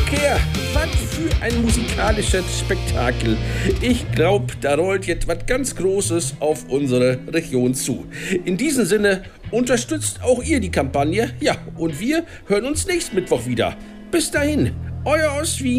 Verkehr, was für ein musikalisches Spektakel. Ich glaube, da rollt jetzt was ganz Großes auf unsere Region zu. In diesem Sinne, unterstützt auch ihr die Kampagne. Ja, und wir hören uns nächsten Mittwoch wieder. Bis dahin, euer Ostwien.